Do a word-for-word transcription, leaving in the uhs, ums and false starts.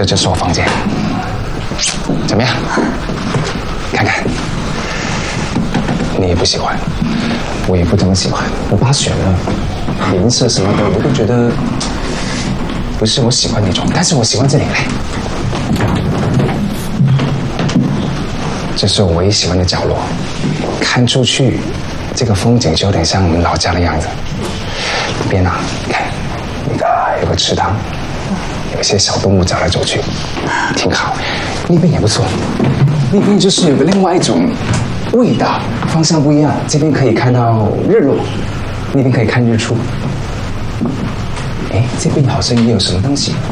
这就是我房间，怎么样？看看，你也不喜欢，我也不怎么喜欢。我把它选了，颜色什么的，我都觉得不是我喜欢那种。但是我喜欢这里来，这是我唯一喜欢的角落，看出去，这个风景就有点像我们老家的样子。里边啊，看，那个有个池塘。有一些小动物走来走去，挺好。那边也不错，那边就是有个另外一种味道，方向不一样。这边可以看到日落，那边可以看日出。哎，这边好像也有什么东西，